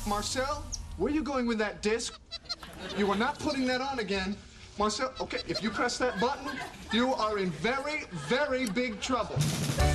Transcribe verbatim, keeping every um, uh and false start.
Marcel, where are you going with that disc? You are not putting that on again. Marcel, okay, if you press that button, you are in very, very big trouble.